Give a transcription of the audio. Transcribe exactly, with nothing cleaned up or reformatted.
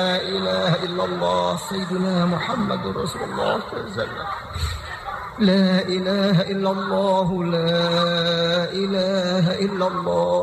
لا إله إلا الله سيدنا محمد رسول الله صلى الله عليه وسلم. لا إله إلا الله لا إله إلا الله